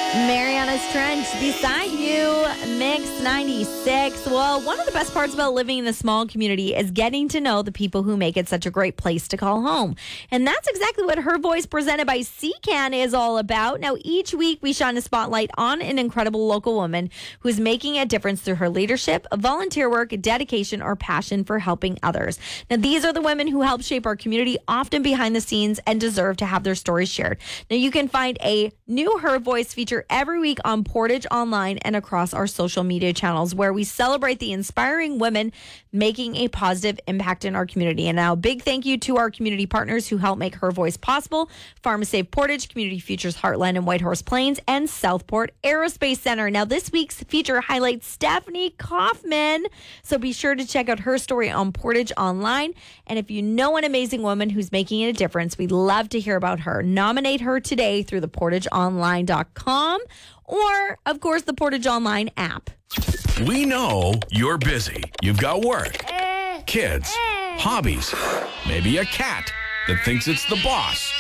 Mariana's Trench beside you, Mix 96. Well, one of the best parts about living in a small community is getting to know the people who make it such a great place to call home. And that's exactly what Her Voice presented by CCAN is all about. Now, each week we shine a spotlight on an incredible local woman who's making a difference through her leadership, volunteer work, dedication, or passion for helping others. Now, these are the women who help shape our community, often behind the scenes, and deserve to have their stories shared. Now, you can find a new Her Voice feature every week on Portage Online and across our social media channels, where we celebrate the inspiring women making a positive impact in our community. And now, big thank you to our community partners who help make Her Voice possible: PharmaSave Portage, Community Futures Heartland and Whitehorse Plains, and Southport Aerospace Center. Now, this week's feature highlights Stephanie Kaufman, so be sure to check out her story on Portage Online. And if you know an amazing woman who's making a difference, we'd love to hear about her. Nominate her today through the portageonline.com or, of course, the Portage Online app. We know you're busy. You've got work, kids, hobbies, maybe a cat that thinks it's the boss.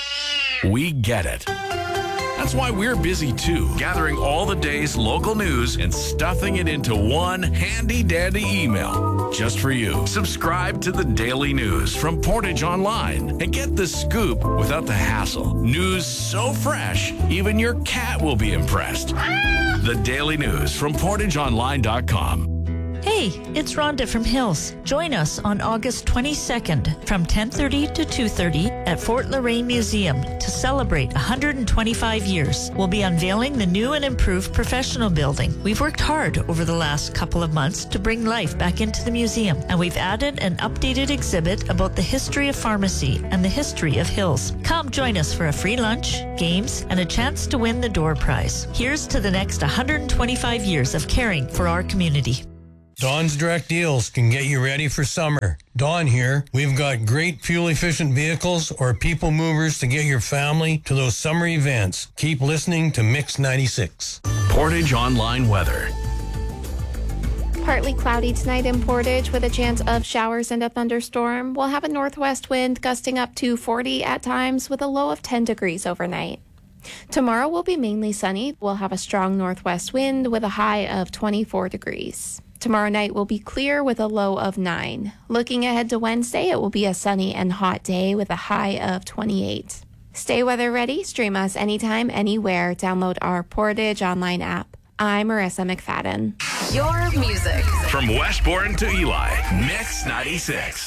We get it. That's why we're busy too, gathering all the day's local news and stuffing it into one handy-dandy email just for you. Subscribe to the Daily News from Portage Online and get the scoop without the hassle. News so fresh, even your cat will be impressed. The Daily News from PortageOnline.com. Hey, it's Rhonda from Hills. Join us on August 22nd from 10:30 to 2:30 at Fort Lorraine Museum to celebrate 125 years. We'll be unveiling the new and improved professional building. We've worked hard over the last couple of months to bring life back into the museum, and we've added an updated exhibit about the history of pharmacy and the history of Hills. Come join us for a free lunch, games, and a chance to win the door prize. Here's to the next 125 years of caring for our community. Dawn's Direct Deals can get you ready for summer. Dawn here. We've got great fuel-efficient vehicles or people movers to get your family to those summer events. Keep listening to Mix 96. Portage Online weather. Partly cloudy tonight in Portage with a chance of showers and a thunderstorm. We'll have a northwest wind gusting up to 40 at times with a low of 10 degrees overnight. Tomorrow will be mainly sunny. We'll have a strong northwest wind with a high of 24 degrees. Tomorrow night will be clear with a low of 9. Looking ahead to Wednesday, it will be a sunny and hot day with a high of 28. Stay weather ready. Stream us anytime, anywhere. Download our Portage Online app. I'm Marissa McFadden. Your music. From Westbourne to Eli, Mix 96.